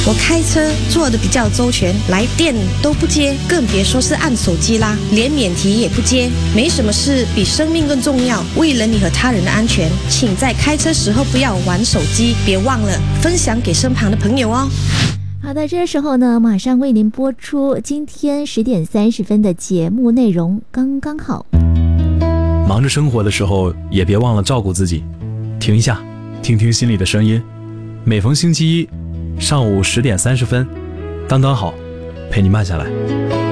我开车做的比较周全，来电都不接，更别说是按手机啦，连免提也不接。没什么事比生命更重要，为了你和他人的安全，请在开车时候不要玩手机，别忘了分享给身旁的朋友哦。 好的，这时候呢，马上为您播出今天10:30的节目内容，刚刚好。 忙着生活的时候，也别忘了照顾自己，停一下，听听心里的声音。每逢星期一上午10:30，刚刚好，陪你慢下来。